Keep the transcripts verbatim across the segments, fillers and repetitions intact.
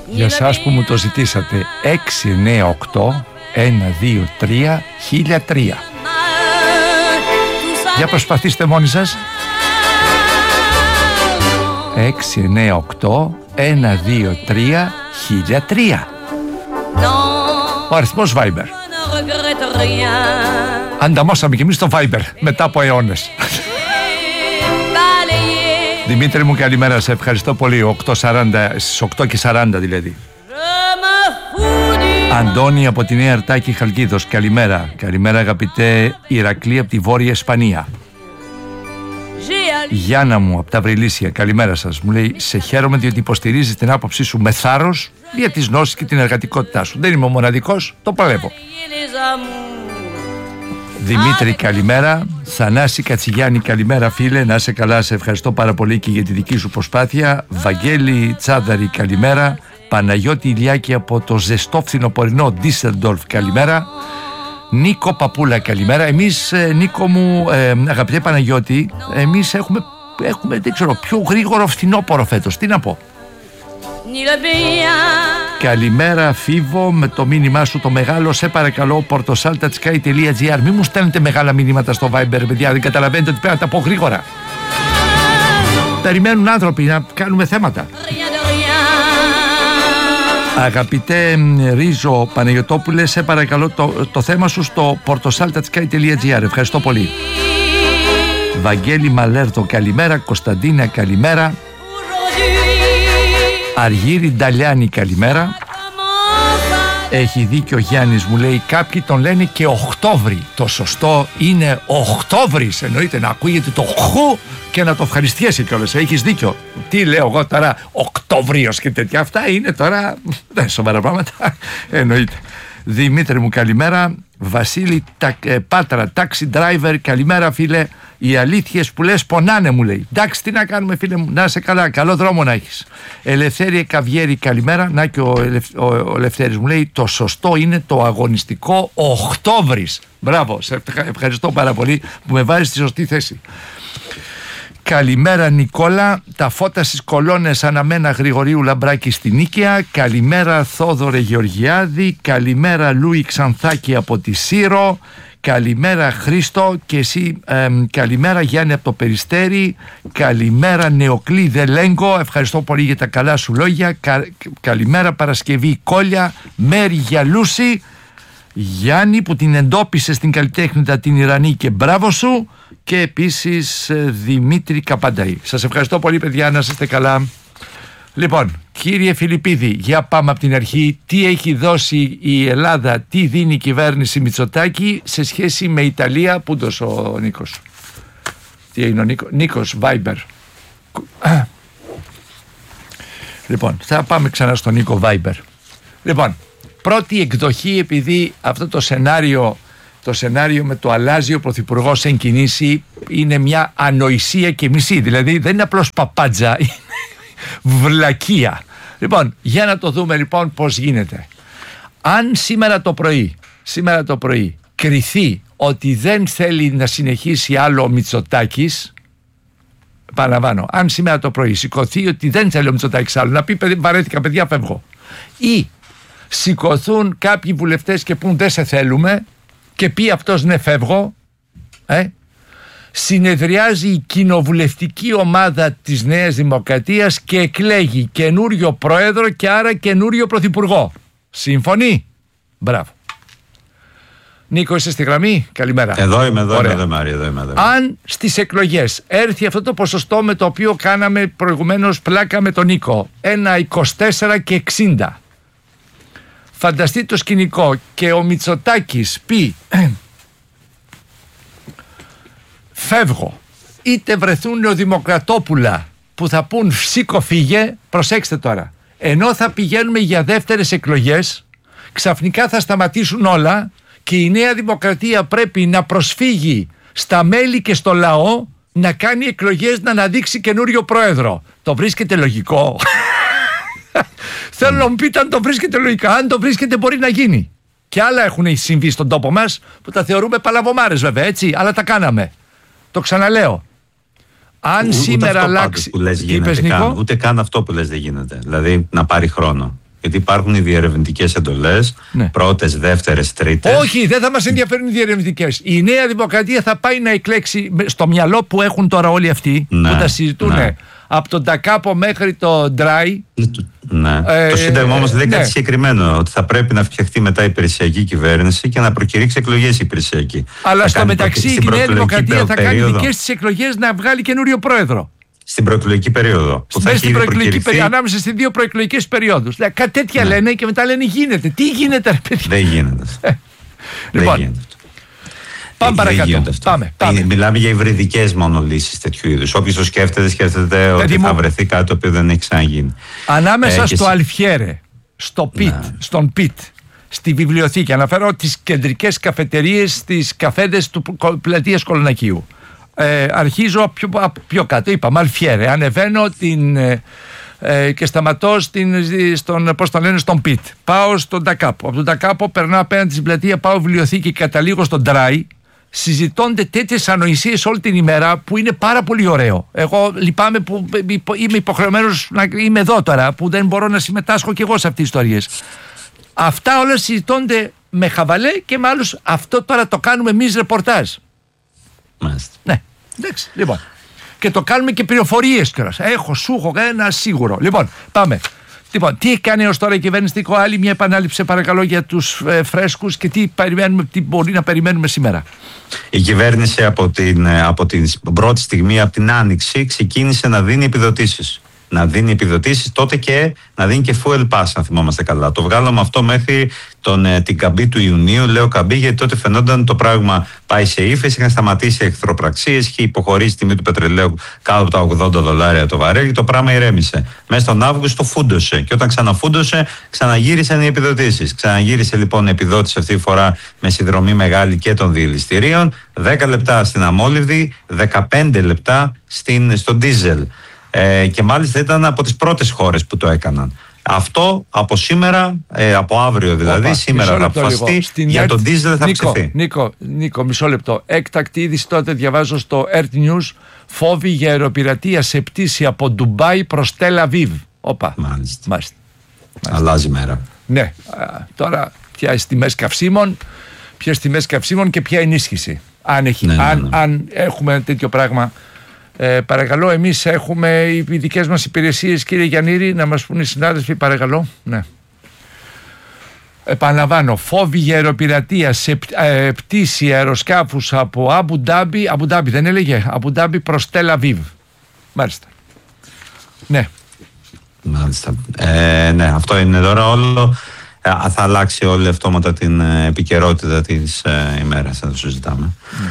Για εσάς που μου το ζητήσατε, έξι εννιά οκτώ ένα δύο τρία χίλια τρία. Για προσπαθήστε μόνοι σας. έξι εννιά οκτώ ένα δύο τρία χίλια τρία. Ο αριθμός Viber. Ανταμώσαμε κι εμείς το Viber μετά από αιώνες. Δημήτρη μου, καλημέρα, σε ευχαριστώ πολύ. οκτώ σαράντα, στις οκτώ και σαράντα δηλαδή. Αντώνη από τη Νέα Αρτάκη, Χαλκίδος, καλημέρα. Καλημέρα αγαπητέ Ηρακλή από τη Βόρεια Ισπανία. Γιάννα μου από τα Βρυλίσια, καλημέρα σας. Μου λέει, σε χαίρομαι διότι υποστηρίζεις την άποψή σου με θάρρος για τις γνώσεις και την εργατικότητά σου. Δεν είμαι ο μοναδικός, το παλεύω. Δημήτρη, καλημέρα. Θανάση Κατσιγιάννη, καλημέρα φίλε. Να είσαι καλά, σε ευχαριστώ πάρα πολύ και για τη δική σου προσπάθεια. Βαγγέλη Τσάδαρη, καλημέρα. Παναγιώτη Ηλιάκη από το ζεστό φθινοπορεινό Ντίσσελντορφ, καλημέρα. Νίκο Παπούλα, καλημέρα. Εμείς, Νίκο μου, ε, αγαπητέ Παναγιώτη, εμείς έχουμε, έχουμε, δεν ξέρω, πιο γρήγορο φθινόπορο φέτος. Τι να πω. Καλημέρα Φίβο, με το μήνυμά σου το μεγάλο, σε παρακαλώ, portosaltatsky τελεία gr. Μην μου στέλνετε μεγάλα μηνύματα στο Viber, παιδιά, δεν καταλαβαίνετε ότι πρέπει να τα πω γρήγορα. Περιμένουν άνθρωποι να κάνουμε θέματα. Αγαπητέ Ρίζο Παναγιωτόπουλε, σε παρακαλώ το, το θέμα σου στο portosaltatsky τελεία gr. Ευχαριστώ πολύ. Βαγγέλη Μαλέρδο, καλημέρα. Κωνσταντίνα, καλημέρα. Αργύρι Νταλιάνη, καλημέρα. Έχει δίκιο ο Γιάννης, μου λέει, κάποιοι τον λένε και Οκτώβρη. Το σωστό είναι Οκτώβρης, εννοείται να ακούγεται το χου και να το ευχαριστιέσαι κιόλας. Έχεις δίκιο. Τι λέω εγώ τώρα, Οκτώβριος και τέτοια, αυτά είναι τώρα δεν σοβαρά πράγματα, εννοείται. Δημήτρη μου, καλημέρα. Βασίλη τα, ε, Πάτρα, taxi driver, καλημέρα φίλε. Οι αλήθειες που λες πονάνε, μου λέει. Εντάξει, τι να κάνουμε φίλε μου, να είσαι καλά, καλό δρόμο να έχεις. Ελευθέρια Καβιέρη, καλημέρα. Να και ο, Ελευ, ο, ο Ελευθέρης μου λέει, το σωστό είναι το αγωνιστικό Οκτώβρης. Μπράβο, σε ευχαριστώ πάρα πολύ που με βάζεις στη σωστή θέση. Καλημέρα Νικόλα, τα φώτα στις κολόνες αναμένα Γρηγορίου Λαμπράκη στην Νίκαια. Καλημέρα Θόδωρε Γεωργιάδη. Καλημέρα Λούι Ξανθάκη από τη Σύρο. Καλημέρα Χρήστο και εσύ, ε, καλημέρα Γιάννη από το Περιστέρι. Καλημέρα Νεοκλή Δελέγκο, ευχαριστώ πολύ για τα καλά σου λόγια. Κα, καλημέρα Παρασκευή Κόλια. Μέρη Γιαλούση. Γιάννη που την εντόπισε στην καλλιτέχνητα την Ιρανή και μπράβο σου. Και επίσης Δημήτρη Καπανταή. Σας ευχαριστώ πολύ παιδιά, να είστε καλά. Λοιπόν, κύριε Φιλιππίδη, για πάμε από την αρχή. Τι έχει δώσει η Ελλάδα, τι δίνει η κυβέρνηση Μητσοτάκη σε σχέση με Ιταλία? Πού δώσε ο Νίκος? Τι είναι ο Νίκος? Νίκος, Viber. Λοιπόν, θα πάμε ξανά στον Νίκο Viber. Λοιπόν, πρώτη εκδοχή, επειδή αυτό το σενάριο, το σενάριο με το αλλάζει ο πρωθυπουργός εν κινήσει είναι μια ανοησία και μισή. Δηλαδή δεν είναι απλώς παπάντζα, είναι βλακεία. Λοιπόν, για να το δούμε λοιπόν πώς γίνεται. Αν σήμερα το πρωί, σήμερα το πρωί κριθεί ότι δεν θέλει να συνεχίσει άλλο ο Μητσοτάκης, παραλαμβάνω, αν σήμερα το πρωί σηκωθεί ότι δεν θέλει ο Μητσοτάκης άλλο, να πει βαρέθηκα παιδιά, φεύγω, ή σηκωθούν κάποιοι βουλευτές και πούν δεν σε θέλουμε και πει αυτός ναι, φεύγω, ε, συνεδριάζει η κοινοβουλευτική ομάδα της Νέας Δημοκρατίας και εκλέγει καινούριο πρόεδρο και άρα καινούριο πρωθυπουργό. Συμφωνεί? Μπράβο. Νίκο, είσαι στη γραμμή? Καλημέρα. Εδώ είμαι, εδώ είμαι, εδώ, Μάρια, εδώ είμαι, εδώ. Αν στις εκλογές έρθει αυτό το ποσοστό με το οποίο κάναμε προηγουμένως πλάκα με τον Νίκο, ένα είκοσι τέσσερα και εξήντα, φανταστείτε το σκηνικό και ο Μητσοτάκης πει φεύγω, είτε βρεθούν νεοδημοκρατόπουλα που θα πούν σήκω φύγε, προσέξτε τώρα, ενώ θα πηγαίνουμε για δεύτερες εκλογές, ξαφνικά θα σταματήσουν όλα και η Νέα Δημοκρατία πρέπει να προσφύγει στα μέλη και στο λαό να κάνει εκλογές, να αναδείξει καινούριο πρόεδρο. Το βρίσκεται λογικό? Θέλω να μου πείτε αν το βρίσκεται λογικά. Αν το βρίσκεται μπορεί να γίνει. Και άλλα έχουν συμβεί στον τόπο μας που τα θεωρούμε παλαβομάρες βέβαια, έτσι, αλλά τα κάναμε. Το ξαναλέω. Αν Ού, σήμερα αλλάξει. Που λες γίνεται, είπες, καν, Νίκο? ούτε καν αυτό που λες δεν γίνεται. Δηλαδή να πάρει χρόνο. Γιατί υπάρχουν οι διερευνητικές εντολές, ναι. πρώτες, δεύτερες, τρίτες. Όχι, δεν θα μας ενδιαφέρουν οι διερευνητικές. Η Νέα Δημοκρατία θα πάει να εκλέξει στο μυαλό που έχουν τώρα όλοι αυτοί, ναι, που τα συζητούν, ναι, από τον Τακάπο μέχρι το Ντράι. Ναι. Ε, το Σύνταγμα όμως λέει, ναι, κάτι συγκεκριμένο, ότι θα πρέπει να φτιαχτεί μετά η υπηρεσιακή κυβέρνηση και να προκηρύξει εκλογές η υπηρεσιακή. Αλλά θα στο μεταξύ η Νέα Δημοκρατία θα κάνει δικές της εκλογές, να βγάλει καινούριο πρόεδρο. Στην προεκλογική περίοδο. Που θα στην προεκλογική περίοδο, ανάμεσα στις δύο προεκλογικές περιόδους. Δηλαδή, κάτι τέτοια, ναι, λένε και μετά λένε γίνεται. Τι γίνεται, ρε παιδιά? Δεν γίνεται. Λοιπόν, δεν γίνεται. Πάμε παρακάτω. Πάμε, πάμε. Μιλάμε για υβριδικές μόνο λύσεις τέτοιου είδους. Όποιος το σκέφτεται, σκέφτεται ότι μου... θα βρεθεί κάτι το οποίο δεν έχει ξαναγίνει. Ανάμεσα ε, στο και... Αλφιέρε, στο Πιτ, ναι, στον Πιτ, στη βιβλιοθήκη, αναφέρω τις κεντρικές καφετερίες, στις καφέδες του πλατείας Κολονακίου. Ε, αρχίζω πιο, πιο κάτω, είπαμε Αλφιέρε, ανεβαίνω την, ε, ε, και σταματώ στην, στον, πώς το λένε, στον Πιτ. Πάω στον Τακάπο. Από τον Τακάπο περνάω απέναντι στην πλατεία, πάω βιβλιοθήκη και καταλήγω στον Ντράι. Συζητώνται τέτοιες ανοησίες όλη την ημέρα που είναι πάρα πολύ ωραίο. Εγώ λυπάμαι που είμαι υποχρεωμένος να είμαι εδώ τώρα, που δεν μπορώ να συμμετάσχω κι εγώ σε αυτές τις ιστορίες. Αυτά όλα συζητώνται με χαβαλέ και με άλλους. Αυτό τώρα το κάνουμε εμείς ρεπορτάζ. Μάλιστα. Ναι, εντάξει, λοιπόν. Και το κάνουμε και πληροφορίες κιόλας. Έχω, σου έχω ένα σίγουρο. Λοιπόν, πάμε. Λοιπόν, τι έχει κάνει έως τώρα η κυβέρνηση? Άλλη μια επανάληψη, παρακαλώ, για τους ε, φρέσκους και τι, περιμένουμε, τι μπορεί να περιμένουμε σήμερα. Η κυβέρνηση από την, από την πρώτη στιγμή, από την Άνοιξη, ξεκίνησε να δίνει επιδοτήσεις. Να δίνει επιδοτήσεις, τότε και να δίνει και fuel pass, αν θυμόμαστε καλά. Το βγάλαμε αυτό μέχρι τον, την καμπή του Ιουνίου. Λέω καμπή γιατί τότε φαινόταν το πράγμα πάει σε ύφεση, είχαν σταματήσει εχθροπραξίες, είχε υποχωρήσει η τιμή του πετρελαίου κάτω από τα ογδόντα δολάρια το βαρέλι, το πράγμα ηρέμησε. Μέσα στον Αύγουστο φούντωσε και όταν ξαναφούντωσε, ξαναγύρισαν οι επιδοτήσεις. Ξαναγύρισε λοιπόν η επιδότηση αυτή τη φορά με συνδρομή μεγάλη και των διελιστηρίων, δέκα λεπτά στην αμόλυβδη, δεκαπέντε λεπτά στην, στο ντίζελ. Ε, και μάλιστα ήταν από τις πρώτες χώρες που το έκαναν. Αυτό από σήμερα, ε, από αύριο δηλαδή, Οπα, σήμερα θα αποφασιστεί, για τον ντίζελ θα Νίκο, αυξηθεί. Νίκο, Νίκο, μισό λεπτό. Έκτακτη είδηση τότε διαβάζω στο Earth News, φόβοι για αεροπειρατεία σε πτήση από Ντουμπάι προς Τελ Αβίβ. Όπα. Μάλιστα. Μάλιστα. Αλλάζει μέρα. Ναι, α, τώρα ποιες τιμές καυσίμων, ποιες τιμές καυσίμων και ποια ενίσχυση. Αν, έχει, ναι, ναι, ναι. αν, αν έχουμε τέτοιο πράγμα. Ε, παρακαλώ, εμείς έχουμε οι δικές μας υπηρεσίες, κύριε Γιαννήρη, να μας πούν οι συνάδελφοι, παρακαλώ. Ναι. Επαναλαμβάνω, φόβοι για αεροπειρατεία σε ε, πτήση αεροσκάφους από Αμπου Ντάμπι, Αμπου Ντάμπι δεν έλεγε, Αμπου Ντάμπι προς Τελ Αβίβ. Μάλιστα. Ναι. Μάλιστα. Ε, ναι, αυτό είναι τώρα όλο. Ε, θα αλλάξει όλη αυτόματα την ε, επικαιρότητα της ε, ημέρας, θα το συζητάμε. Ναι.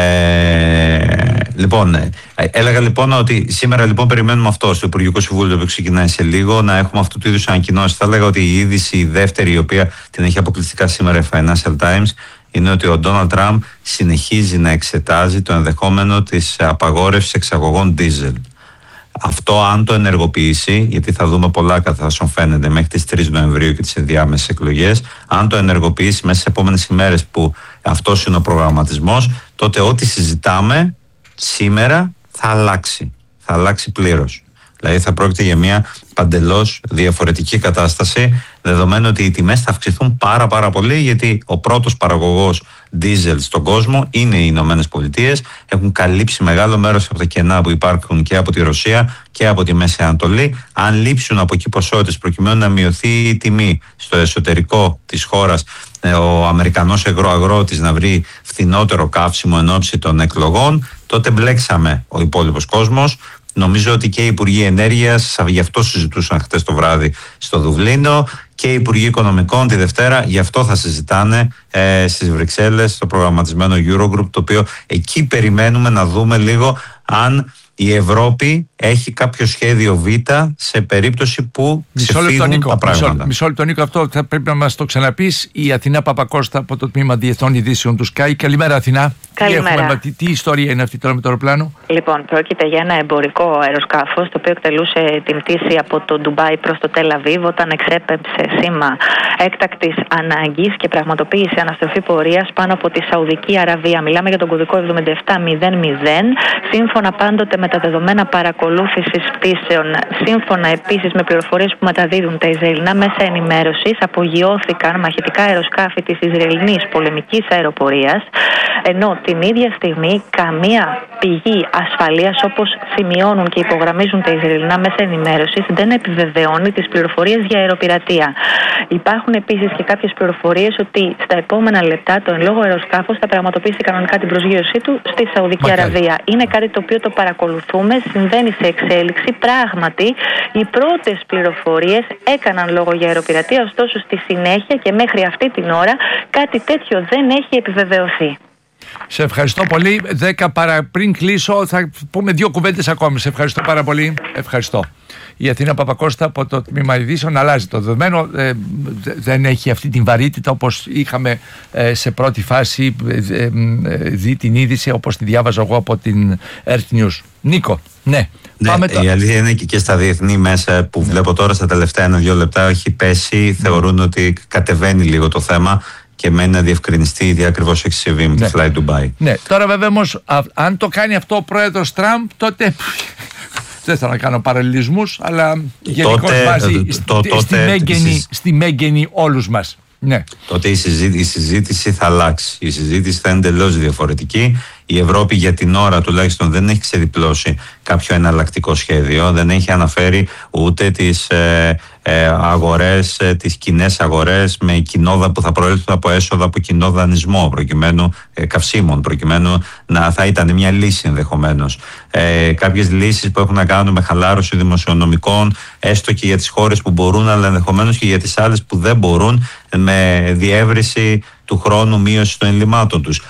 Ε, λοιπόν, ε, έλεγα λοιπόν ότι σήμερα λοιπόν περιμένουμε αυτό στο Υπουργικό Συμβούλιο που ξεκινάει σε λίγο, να έχουμε αυτού του είδους ανακοινώσεις. Θα έλεγα ότι η είδηση η δεύτερη, η οποία την έχει αποκλειστικά σήμερα η Financial Times, είναι ότι ο Ντόναλντ Τραμπ συνεχίζει να εξετάζει το ενδεχόμενο της απαγόρευσης εξαγωγών diesel. Αυτό αν το ενεργοποιήσει, γιατί θα δούμε πολλά κατά όσον φαίνεται μέχρι τις τρεις Νοεμβρίου και τις ενδιάμεσες εκλογές, αν το ενεργοποιήσει μέσα στις επόμενες ημέρες που αυτός είναι ο προγραμματισμός, τότε ό,τι συζητάμε σήμερα θα αλλάξει. Θα αλλάξει πλήρως. Δηλαδή θα πρόκειται για μια παντελώς διαφορετική κατάσταση, δεδομένου ότι οι τιμές θα αυξηθούν πάρα πάρα πολύ, γιατί ο πρώτος παραγωγός diesel στον κόσμο είναι οι Ηνωμένες Πολιτείες. Έχουν καλύψει μεγάλο μέρος από τα κενά που υπάρχουν και από τη Ρωσία και από τη Μέση Ανατολή. Αν λείψουν από εκεί ποσότητες προκειμένου να μειωθεί η τιμή στο εσωτερικό της χώρας, ο Αμερικανός αγρότης να βρει φθηνότερο καύσιμο εν ώψη των εκλογών, τότε μπλέξαμε ο υπόλοιπος κόσμος. Νομίζω ότι και οι Υπουργοί Ενέργειας, γι' αυτό συζητούσαν χτες το βράδυ στο Δουβλίνο, και οι Υπουργοί Οικονομικών τη Δευτέρα, γι' αυτό θα συζητάνε ε, στις Βρυξέλλες, στο προγραμματισμένο Eurogroup, το οποίο εκεί περιμένουμε να δούμε λίγο αν η Ευρώπη έχει κάποιο σχέδιο Β σε περίπτωση που ξεφύγουν τα πράγματα. Μισό, μισό λεπτό, Νίκο, αυτό θα πρέπει να μας το ξαναπείς. Η Αθηνά Παπακώστα από το Τμήμα Διεθνών Ειδήσεων του Sky. Καλημέρα, Αθηνά. Καλημέρα. Τι, έχουμε, τι, τι ιστορία είναι αυτή τώρα με το αεροπλάνο? Λοιπόν, πρόκειται για ένα εμπορικό αεροσκάφος το οποίο εκτελούσε την πτήση από το Ντουμπάι προς το Τελ Αβίβ όταν εξέπεμψε σήμα έκτακτης ανάγκης και πραγματοποίησε αναστροφή πορείας πάνω από τη Σαουδική Αραβία. Μιλάμε για τον κωδικό εβδομήντα επτά μηδέν μηδέν, σύμφωνα πάντοτε με τα δεδομένα παρακολούθησης πτήσεων. Σύμφωνα επίσης με πληροφορίες που μεταδίδουν τα Ισραηλινά μέσα ενημέρωσης, απογειώθηκαν μαχητικά αεροσκάφη της Ισραηλινής πολεμικής αεροπορίας, ενώ την ίδια στιγμή καμία πηγή ασφαλείας, όπως σημειώνουν και υπογραμμίζουν τα Ισραηλινά μέσα ενημέρωσης, δεν επιβεβαιώνει τις πληροφορίες για αεροπειρατεία. Υπάρχουν επίσης και κάποιες πληροφορίες ότι στα επόμενα λεπτά το εν λόγω αεροσκάφος θα πραγματοποιήσει κανονικά την προσγείωσή του στη Σαουδική Μακάρι. Αραβία. Είναι κάτι το οποίο το παρακολουθούμε, συμβαίνει σε εξέλιξη. Πράγματι, οι πρώτες πληροφορίες έκαναν λόγο για αεροπειρατεία, ωστόσο στη συνέχεια και μέχρι αυτή την ώρα κάτι τέτοιο δεν έχει επιβεβαιωθεί. Σε ευχαριστώ πολύ. Δέκα παρα... Πριν κλείσω, θα πούμε δύο κουβέντες ακόμη. Σε ευχαριστώ πάρα πολύ. Ευχαριστώ. Η Αθήνα Παπακώστα από το τμήμα ειδήσεων αλλάζει το δεδομένο. Ε, δεν έχει αυτή την βαρύτητα όπως είχαμε ε, σε πρώτη φάση ε, ε, δει την είδηση, όπως τη διάβαζα εγώ από την Earth News. Νίκο, ναι. Ναι, Πάμε το... η αλήθεια είναι και, και στα διεθνή μέσα που ναι. βλέπω τώρα στα τελευταία ένα-δύο λεπτά έχει πέσει, ναι. θεωρούν ότι κατεβαίνει λίγο το θέμα και μένει να διευκρινιστεί γιατί ακριβώς έχει συμβεί με τη Fly Dubai. Ναι, τώρα βέβαια όμως, αν το κάνει αυτό ο πρόεδρος Τραμπ, τότε δεν θέλω να κάνω παραλληλισμούς, αλλά γενικώς βάζει το, το, στη, τότε, μέγενη, συζ... στη μέγενη όλους μας. Ναι. Τότε η συζήτηση, η συζήτηση θα αλλάξει. Η συζήτηση θα είναι εντελώς διαφορετική. Η Ευρώπη για την ώρα τουλάχιστον δεν έχει ξεδιπλώσει κάποιο εναλλακτικό σχέδιο, δεν έχει αναφέρει ούτε τις ε, ε, αγορές, ε, τις κοινές αγορές με κοινόδα που θα προέλθουν από έσοδα από κοινό δανεισμό προκειμένου ε, καυσίμων, προκειμένου να θα ήταν μια λύση ενδεχομένως. Ε, κάποιες λύσεις που έχουν να κάνουν με χαλάρωση δημοσιονομικών, έστω και για τις χώρες που μπορούν, αλλά ενδεχομένως και για τις άλλες που δεν μπορούν, με διεύρυνση του χρόνου, μείωση των ελλημάτων τους.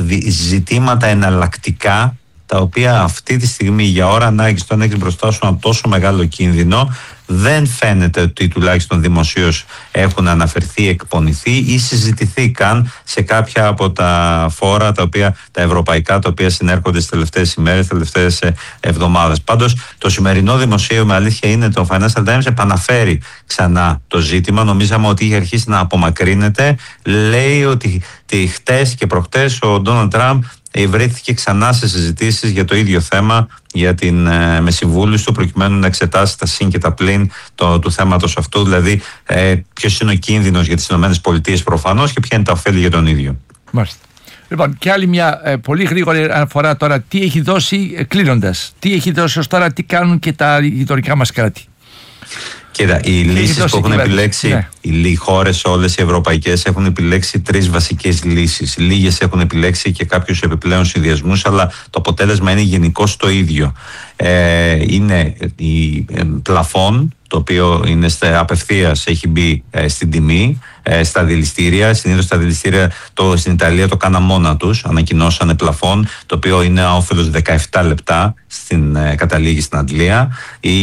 Ζητήματα εναλλακτικά, τα οποία αυτή τη στιγμή για ώρα ανάγκης τον έχεις μπροστά σου ένα τόσο μεγάλο κίνδυνο, δεν φαίνεται ότι τουλάχιστον δημοσίως έχουν αναφερθεί, εκπονηθεί ή συζητηθεί καν σε κάποια από τα φόρα, τα, οποία, τα ευρωπαϊκά, τα οποία συνέρχονται στις τελευταίες ημέρες, τις τελευταίες εβδομάδες. Πάντως, το σημερινό δημοσίευμα, αλήθεια είναι, το Financial Times επαναφέρει ξανά το ζήτημα. Νομίζαμε ότι είχε αρχίσει να απομακρύνεται. Λέει ότι χτες και προχτές ο Ντόναλντ Τραμπ βρέθηκε ξανά σε συζητήσεις για το ίδιο θέμα για την, με συμβούλους του, προκειμένου να εξετάσει τα συν και τα πλην το, του θέματος αυτού, δηλαδή ε, ποιος είναι ο κίνδυνος για τις ΗΠΑ προφανώς και ποια είναι τα ωφέλη για τον ίδιο. Μάλιστα. Λοιπόν, και άλλη μια ε, πολύ γρήγορη αναφορά τώρα, τι έχει δώσει, ε, κλείνοντας, τι έχει δώσει ως τώρα, τι κάνουν και τα γειτονικά μας κράτη. Κοίτα, οι λύσεις που έχουν επιλέξει, ναι. οι χώρες όλες οι ευρωπαϊκές έχουν επιλέξει τρεις βασικές λύσεις. Λίγες έχουν επιλέξει και κάποιους επιπλέον συνδυασμούς, αλλά το αποτέλεσμα είναι γενικώς το ίδιο. Ε, είναι η ε, πλαφόν, το οποίο είναι στα, απευθείας έχει μπει ε, στην τιμή, ε, στα δηληστήρια. Συνήθως τα δηληστήρια το, στην Ιταλία το κάναν μόνα τους, ανακοινώσανε πλαφόν, το οποίο είναι όφελος δεκαεπτά λεπτά στην ε, καταλήγει στην Αντλία. Η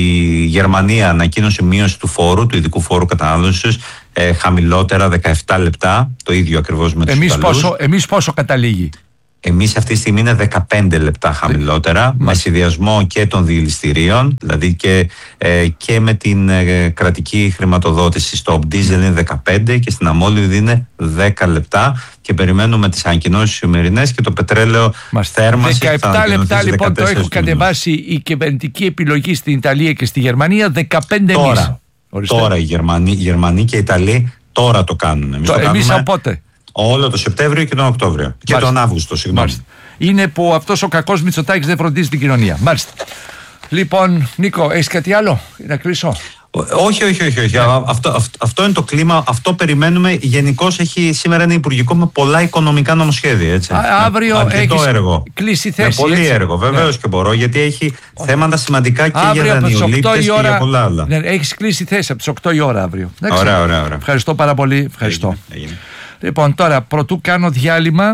Γερμανία ανακοίνωσε μείωση του φόρου, του ειδικού φόρου κατανάλωσης, ε, χαμηλότερα δεκαεπτά λεπτά, το ίδιο ακριβώς με τους εμείς Ιταλούς. Πόσο, εμείς πόσο καταλήγει? Εμείς αυτή τη στιγμή είναι δεκαπέντε λεπτά χαμηλότερα, με συνδυασμό και των δηληστηρίων, δηλαδή και, ε, και με την ε, κρατική χρηματοδότηση. Στο diesel είναι δεκαπέντε και στην αμμόλυδη είναι δέκα λεπτά και περιμένουμε τις ανακοινώσεις σημερινές και το πετρέλαιο θέρμανση. δεκαεπτά λεπτά λοιπόν το έχουν κατεβάσει η κυβερνητική επιλογή στην Ιταλία και στη Γερμανία, δεκαπέντε εμείς. Τώρα, τώρα οι Γερμανοί, οι Γερμανοί και οι Ιταλοί τώρα το κάνουν. Εμείς, το, το εμείς κάνουμε... από πότε? Όλο το Σεπτέμβριο και τον Οκτώβριο. Μάλιστα. Και τον Αύγουστο, συγγνώμη. Μάλιστα. Είναι που αυτός ο κακός Μητσοτάκης δεν φροντίζει την κοινωνία. Μάλιστα. Λοιπόν, Νίκο, έχεις κάτι άλλο να κλείσω? Όχι, όχι, όχι. όχι. Yeah. Αυτό, αυτό, αυτό είναι το κλίμα. Αυτό περιμένουμε. Γενικώς έχει σήμερα ένα υπουργικό με πολλά οικονομικά νομοσχέδια. Έτσι. Α, αύριο έχει έργο. Κλείσει θέση. Με πολύ έτσι. έργο, βεβαίως yeah. και μπορώ, γιατί έχει oh. θέματα σημαντικά και αύριο για δανειολήπτες και για πολλά άλλα. Ναι, έχεις κλείσει θέση από τις οκτώ η ώρα αύριο. Ωραία, ωραία, ωραία. Ευχαριστώ πάρα πολύ. Ευχαριστώ. Έγινε, έγινε. Λοιπόν, τώρα πρωτού κάνω διάλειμμα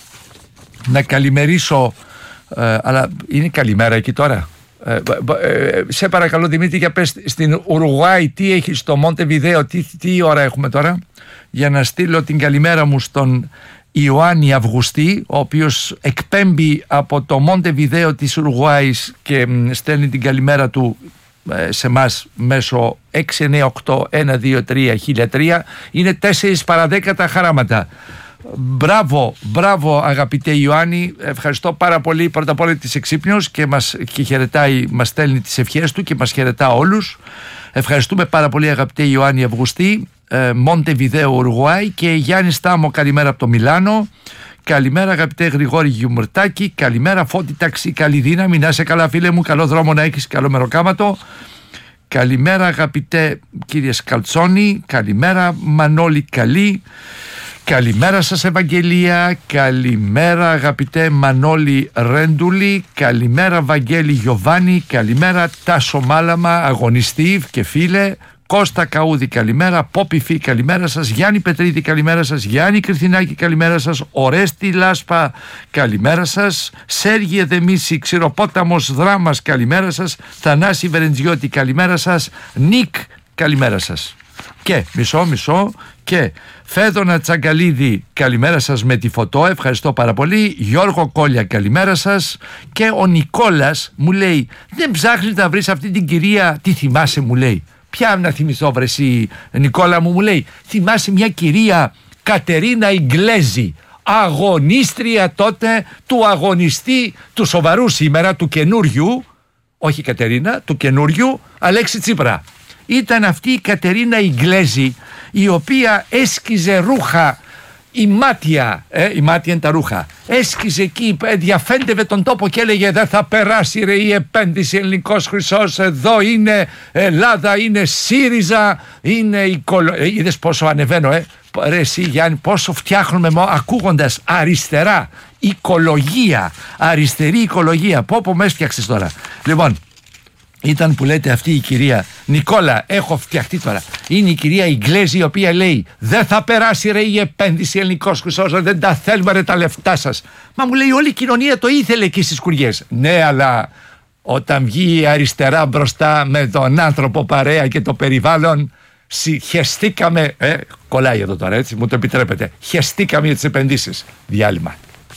να καλημερίσω, ε, αλλά είναι καλημέρα εκεί τώρα. Ε, ε, σε παρακαλώ Δημήτρη, για πες στην Ουρουγουάη τι έχει στο Μοντεβιδέο, τι, τι ώρα έχουμε τώρα, για να στείλω την καλημέρα μου στον Ιωάννη Αυγουστή, ο οποίος εκπέμπει από το Μοντεβιδέο της Ουρουγουάης και μ, στέλνει την καλημέρα του σε εμάς μέσω έξι εννιά οκτώ ένα δύο τρία χίλια τρία. Είναι τέσσερα παρά δέκα τα χαράματα. Μπράβο, μπράβο αγαπητέ Ιωάννη, ευχαριστώ πάρα πολύ. Πρώτα απ' όλα της Εξύπνιος και μας και χαιρετάει, μας στέλνει τις ευχές του και μας χαιρετά όλους. Ευχαριστούμε πάρα πολύ αγαπητέ Ιωάννη Αυγουστή, Μοντεβιδέο Ουρουγουάη, και Γιάννη Στάμο, καλημέρα από το Μιλάνο. Καλημέρα αγαπητέ Γρηγόρη Γιουμουρτάκη, καλημέρα Φώτη Ταξί, καλή δύναμη, να είσαι καλά φίλε μου, καλό δρόμο να έχεις, καλό μεροκάματο. Καλημέρα αγαπητέ κύριε Σκαλτσόνη, καλημέρα Μανώλη Καλή, καλημέρα σας Ευαγγελία, καλημέρα αγαπητέ Μανώλη Ρέντουλη, καλημέρα Βαγγέλη Γιωβάνη, καλημέρα Τάσο Μάλαμα, αγωνιστή και φίλε. Κώστα Καούδη, καλημέρα. Πόπιφη, καλημέρα σας. Γιάννη Πετρίδη, καλημέρα σας. Γιάννη Κρυθινάκη, καλημέρα σας. Ορέστη Λάσπα, καλημέρα σας. Σέργιε Δεμίση, Ξηροπόταμος Δράμας, καλημέρα σας. Θανάση Βερεντζιώτη, καλημέρα σας. Νίκ, καλημέρα σας. Και μισό, μισό. Και Φέδωνα Τσαγκαλίδη, καλημέρα σας με τη φωτό, ευχαριστώ πάρα πολύ. Γιώργο Κόλια, καλημέρα σας. Και ο Νικόλας μου λέει, δεν ψάχνεις να βρεις αυτή την κυρία, τι θυμάσαι, μου λέει. Ποια να θυμηθώ βρε εσύ Νικόλα μου, μου λέει, θυμάσαι μια κυρία Κατερίνα Ιγκλέζη, αγωνίστρια τότε του αγωνιστή του σοβαρού σήμερα, του καινούριου, όχι Κατερίνα, του καινούριου Αλέξη Τσίπρα. Ήταν αυτή η Κατερίνα Ιγκλέζη, η οποία έσκιζε ρούχα, η μάτια, ε, η μάτια είναι τα ρούχα, έσκιζε εκεί, διαφέντευε τον τόπο και έλεγε δεν θα περάσει ρε η επένδυση, ελληνικός χρυσός, εδώ είναι Ελλάδα, είναι ΣΥΡΙΖΑ, είναι οικολο... ε, είδες πόσο ανεβαίνω, ε, ρε εσύ Γιάννη, πόσο φτιάχνουμε ακούγοντας αριστερά, οικολογία, αριστερή οικολογία, πω πω με έφτιαξες τώρα. Λοιπόν, ήταν που λέτε αυτή η κυρία Νικόλα, έχω φτιαχτεί τώρα. Είναι η κυρία Ιγκλέζη, η οποία λέει δεν θα περάσει ρε η επένδυση, ελληνικός χρυσός, δεν τα θέλουμε ρε τα λεφτά σας. Μα μου λέει όλη η κοινωνία το ήθελε εκεί στις Κουριές. Ναι, αλλά όταν βγει η αριστερά μπροστά με τον άνθρωπο παρέα και το περιβάλλον, χεστήκαμε, ε, κολλάει εδώ τώρα έτσι, μου το επιτρέπετε, χεστήκαμε για τις επενδύσεις. Διάλειμμα.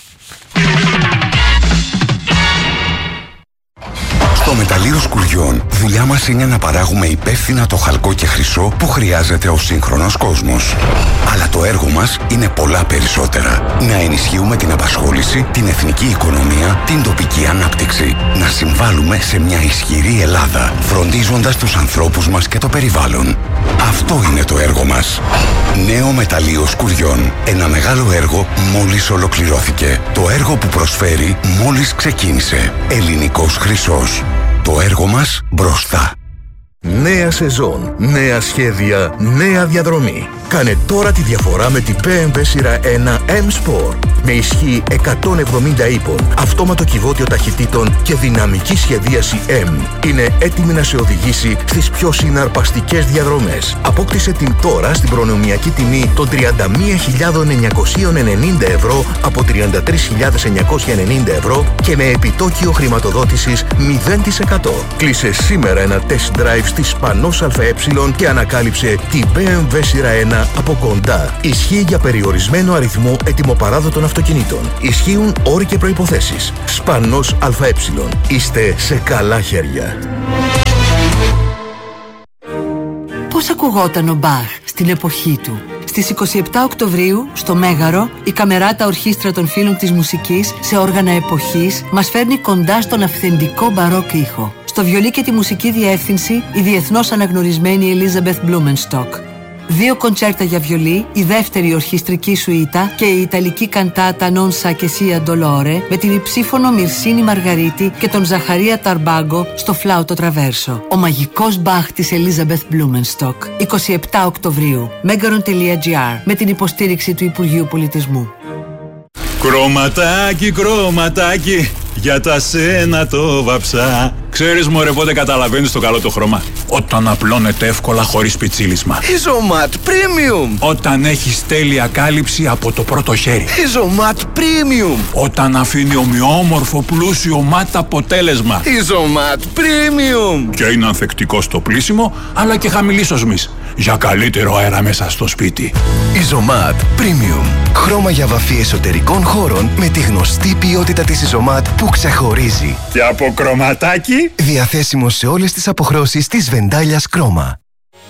Στο Μεταλλείο Σκουριών, δουλειά μας είναι να παράγουμε υπεύθυνα το χαλκό και χρυσό που χρειάζεται ο σύγχρονος κόσμος. Αλλά το έργο μας είναι πολλά περισσότερα. Να ενισχύουμε την απασχόληση, την εθνική οικονομία, την τοπική ανάπτυξη. Να συμβάλλουμε σε μια ισχυρή Ελλάδα, φροντίζοντας τους ανθρώπους μας και το περιβάλλον. Αυτό είναι το έργο μας. Νέο Μεταλλείο Σκουριών. Ένα μεγάλο έργο μόλις ολοκληρώθηκε. Το έργο που προσφέρει μόλις ξεκίνησε. Ελληνικός χρυσός. Το έργο μας μπροστά. Νέα σεζόν, νέα σχέδια, νέα διαδρομή. Κάνε τώρα τη διαφορά με την μπι εμ ντάμπλιου σειρά ένα M-Sport. Με ισχύ εκατόν εβδομήντα ύπων, αυτόματο κυβότιο ταχυτήτων και δυναμική σχεδίαση M. Είναι έτοιμη να σε οδηγήσει στις πιο συναρπαστικές διαδρομές. Απόκτησε την τώρα στην προνομιακή τιμή των τριάντα μία χιλιάδες εννιακόσια ενενήντα ευρώ από τριάντα τρεις χιλιάδες εννιακόσια ενενήντα ευρώ και με επιτόκιο χρηματοδότησης μηδέν τοις εκατό. Κλείσε σήμερα ένα test drive στη Σπανός ΑΕ και ανακάλυψε την μπι εμ ντάμπλιου σειρά ένα από κοντά. Ισχύει για περιορισμένο αριθμό ετοιμοπαράδοτων αυτοκινήτων. Ισχύουν όροι και προϋποθέσεις. Σπανός ΑΕ. Είστε σε καλά χέρια. Πώς ακουγόταν ο Μπαχ στην εποχή του? Στις είκοσι επτά Οκτωβρίου, στο Μέγαρο, η Καμεράτα Ορχήστρα των Φίλων της Μουσικής σε όργανα εποχής μας φέρνει κοντά στον αυθεντικό μπαρόκ ήχο. Στο βιολί και τη μουσική διεύθυνση, η διεθνώς αναγνωρισμένη Ελίζαμπεθ Μπλούμενστοκ. Δύο κοντσέρτα για βιολί, η δεύτερη ορχιστρική σουίτα και η ιταλική καντάτα Non sa che sia dolore με την υψήφωνο Μυρσίνη Μαργαρίτη και τον Ζαχαρία Ταρμπάγκο στο φλάουτο τραβέρσο. Ο μαγικός Μπαχ της Ελίζαμπεθ Μπλούμενστοκ. είκοσι επτά Οκτωβρίου. μέγαρον τελεία τζι άρ με την υποστήριξη του Υπουργείου Πολιτισμού. Κρωματάκι, κρωματάκι, για τα σένα το βαψά. Ξέρεις μωρέ πότε καταλαβαίνεις το καλό το χρώμα? Όταν απλώνεται εύκολα χωρίς πιτσίλισμα. Isomat Premium. Όταν έχεις τέλεια κάλυψη από το πρώτο χέρι. Isomat Premium. Όταν αφήνει ομοιόμορφο πλούσιο ματ αποτέλεσμα. Isomat Premium. Και είναι ανθεκτικό στο πλύσιμο αλλά και χαμηλής οσμής. Για καλύτερο αέρα μέσα στο σπίτι. Isomat Premium. Χρώμα για βαφή εσωτερικών χώρων με τη γνωστή ποιότητα της Isomat που ξεχωρίζει. Και από κρωματάκι. Διαθέσιμο σε όλες τις αποχρώσεις της βεντάλιας Κρόμα.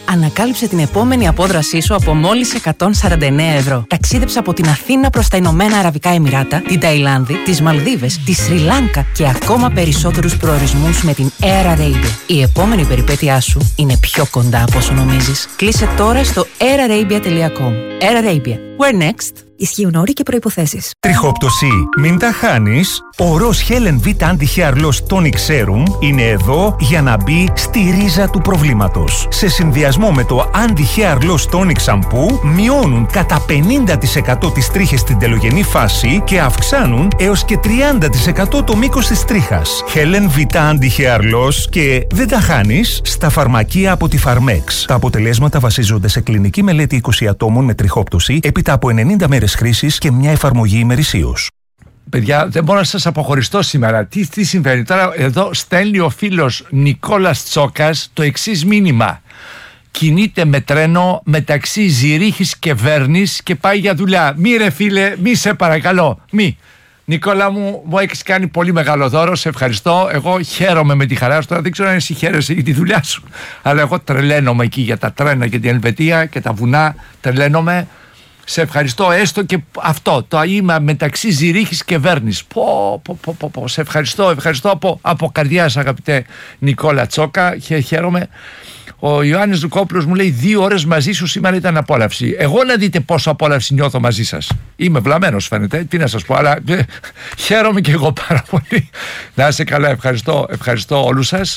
Ανακάλυψε την επόμενη απόδρασή σου από μόλις εκατόν σαράντα εννέα ευρώ. Ταξίδεψε από την Αθήνα προς τα Ηνωμένα Αραβικά Εμιράτα, την Ταϊλάνδη, τις Μαλδίβες, τη Σρι Λάνκα και ακόμα περισσότερους προορισμούς με την Air Arabia. Η επόμενη περιπέτειά σου είναι πιο κοντά από όσο νομίζεις. Κλείσε τώρα στο air arabia τελεία com. Air Arabia. Where next? Ισχύουν όροι και προϋποθέσεις. Τριχόπτωση, μην τα χάνεις. Ο Ροζ Helen V Anti-Hair Loss Tonic Serum είναι εδώ για να μπει στη ρίζα του προβλήματος. Σε συνδυασμό με το Anti-Hair Loss Tonic Shampoo μειώνουν κατά πενήντα τοις εκατό τις τρίχες στην τελογενή φάση και αυξάνουν έως και τριάντα τοις εκατό το μήκος της τρίχας. Helen V Anti-Hair Loss και δεν τα χάνεις στα φαρμακεία από τη Pharmex. Τα αποτελέσματα βασίζονται σε κλινική μελέτη είκοσι ατόμων με τριχόπτωση έπειτα από ενενήντα μέρες χρήσης και μια εφαρμογή ημερησίως. Παιδιά, δεν μπορώ να σας αποχωριστώ σήμερα. Τι, τι συμβαίνει τώρα? Εδώ στέλνει ο φίλος Νικόλας Τσόκας το εξής μήνυμα. Κινείται με τρένο μεταξύ Ζηρίχης και Βέρνης και πάει για δουλειά. Μη ρε φίλε, μη σε παρακαλώ, μη. Νικόλα μου, μου έχεις κάνει πολύ μεγάλο δώρο, σε ευχαριστώ. Εγώ χαίρομαι με τη χαρά σου. Τώρα δεν ξέρω αν εσύ χαίρεσαι για τη δουλειά σου. Αλλά εγώ τρελαίνομαι εκεί για τα τρένα και την Ελβετία και τα βουνά. Τρελαίνομαι. Σε ευχαριστώ, έστω και αυτό. Το είμαι μεταξύ Ζηρίχης και Βέρνης. Πω, πω, πω, πω, πω. Σε ευχαριστώ, ευχαριστώ από, από καρδιάς, αγαπητέ Νικόλα Τσόκα. Χαι, χαίρομαι. Ο Ιωάννης Λουκόπουλος μου λέει: δύο ώρες μαζί σου σήμερα ήταν απόλαυση. Εγώ να δείτε πόσο απόλαυση νιώθω μαζί σας. Είμαι βλαμμένος, φαίνεται. Τι να σας πω, αλλά ε, χαίρομαι και εγώ πάρα πολύ. Να είστε καλά, ευχαριστώ, ευχαριστώ όλους σας.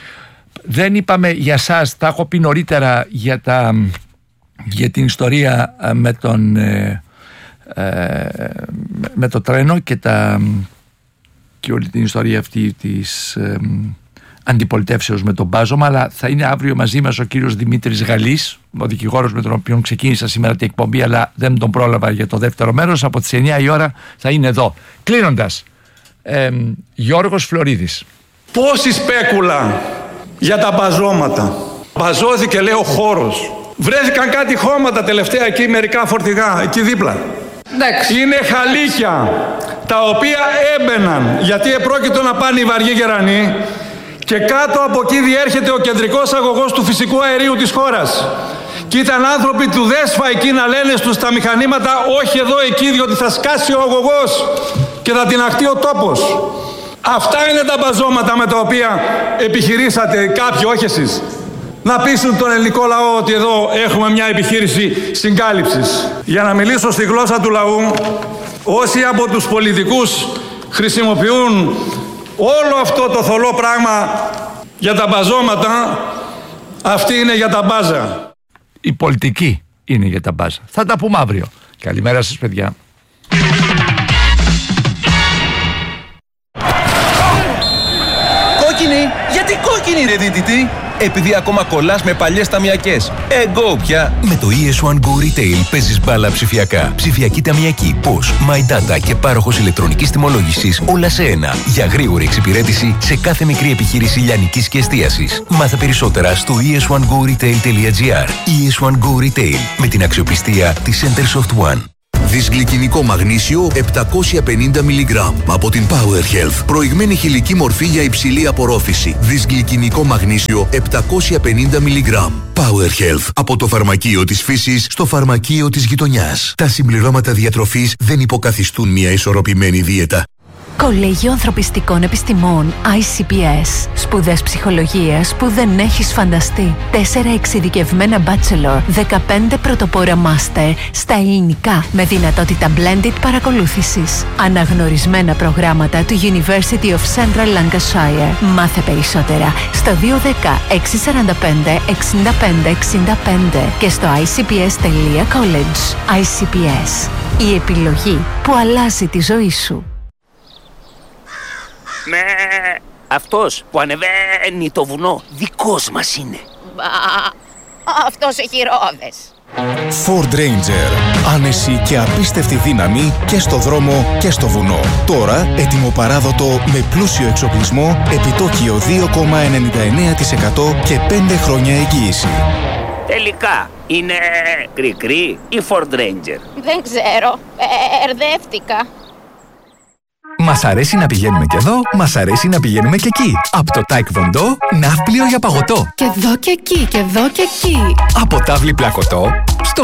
Δεν είπαμε για σας, τα έχω πει νωρίτερα για τα. Για την ιστορία με, τον, ε, ε, με το τρένο και, τα, και όλη την ιστορία αυτή της ε, αντιπολιτεύσεως με τον μπάζωμα, αλλά θα είναι αύριο μαζί μας ο κύριος Δημήτρης Γαλλής, ο δικηγόρος με τον οποίο ξεκίνησα σήμερα την εκπομπή, αλλά δεν τον πρόλαβα για το δεύτερο μέρος. Από τις εννιά η ώρα θα είναι εδώ. Κλείνοντας, ε, Γιώργος Φλωρίδης. Πόση σπέκουλα για τα μπαζώματα. Μπαζώθηκε, λέει, ο χώρος. Βρέθηκαν κάτι χώματα τελευταία εκεί, μερικά φορτηγά, εκεί δίπλα. Εντάξει. Είναι χαλίκια, τα οποία έμπαιναν, γιατί επρόκειτο να πάνε οι βαριοί γερανοί και κάτω από εκεί διέρχεται ο κεντρικός αγωγός του φυσικού αερίου της χώρας. Και ήταν άνθρωποι του ΔΕΣΦΑ εκεί να λένε στους τα μηχανήματα: όχι εδώ, εκεί, διότι θα σκάσει ο αγωγός και θα τιναχτεί ο τόπος. Αυτά είναι τα μπαζώματα με τα οποία επιχειρήσατε κάποιοι, όχι εσείς, να πείσουν τον ελληνικό λαό ότι εδώ έχουμε μια επιχείρηση συγκάλυψης. Για να μιλήσω στη γλώσσα του λαού, όσοι από τους πολιτικούς χρησιμοποιούν όλο αυτό το θολό πράγμα για τα μπαζώματα, αυτή είναι για τα μπάζα. Η πολιτική είναι για τα μπάζα. Θα τα πούμε αύριο. Καλημέρα σας, παιδιά. Κόκκινη! Γιατί κόκκινη, ρε δίτητη? Επειδή ακόμα κολλάς με παλιές ταμιακές. Εγώ πια. Με το ι ες βαν Go Retail παίζεις μπάλα ψηφιακά. Ψηφιακή ταμιακή, πώς, My Data και πάροχος ηλεκτρονικής τιμολόγησης, όλα σε ένα. Για γρήγορη εξυπηρέτηση σε κάθε μικρή επιχείρηση λιανικής και εστίασης. Μάθε περισσότερα στο ι ες βαν go retail τελεία τζι άρ. ι ες βαν Go Retail, με την αξιοπιστία της Centersoft One. Δυσγλυκινικό μαγνήσιο επτακόσια πενήντα μιλιγκράμμ από την Power Health. Προηγμένη χηλική μορφή για υψηλή απορρόφηση. Δυσγλυκινικό μαγνήσιο επτακόσια πενήντα μιλιγκράμμ. Power Health. Από το φαρμακείο της φύσης στο φαρμακείο της γειτονιάς. Τα συμπληρώματα διατροφής δεν υποκαθιστούν μια ισορροπημένη δίαιτα. Κολέγιο Ανθρωπιστικών Επιστημών άι σι πι ες. Σπουδές ψυχολογίας που δεν έχεις φανταστεί. Τέσσερα εξειδικευμένα bachelor, δεκαπέντε πρωτοπόρα master στα ελληνικά με δυνατότητα blended παρακολούθησης. Αναγνωρισμένα προγράμματα του University of Central Lancashire. Μάθε περισσότερα στο δύο ένα μηδέν έξι τέσσερα πέντε εξήντα πέντε εξήντα πέντε και στο άι σι πι ες τελεία college. άι σι πι ες. Η επιλογή που αλλάζει τη ζωή σου. Με αυτός που ανεβαίνει το βουνό δικός μας είναι. Μπα, αυτός έχει ρόδες. Ford Ranger. Άνεση και απίστευτη δύναμη και στο δρόμο και στο βουνό. Τώρα έτοιμο παράδοτο με πλούσιο εξοπλισμό, επιτόκιο δύο κόμμα ενενήντα εννέα τοις εκατό και πέντε χρόνια εγγύηση. Τελικά είναι κρι-κρι ή Ford Ranger? Δεν ξέρω, μπερδεύτηκα. Μας αρέσει να πηγαίνουμε και εδώ, μας αρέσει να πηγαίνουμε και εκεί. Από το Taekwondo, ναύπλιο για παγωτό. Και εδώ και εκεί, και εδώ και εκεί. Από τάβλη πλακωτό,